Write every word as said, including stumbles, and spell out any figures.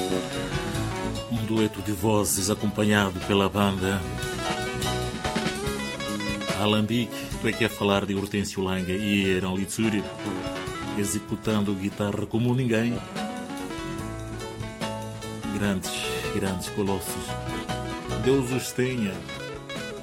Um dueto de vozes acompanhado pela banda Alambique, tu é que é falar de Hortêncio Langa e Eran Litzuri, executando guitarra como ninguém. Grandes, grandes colossos. Deus os tenha.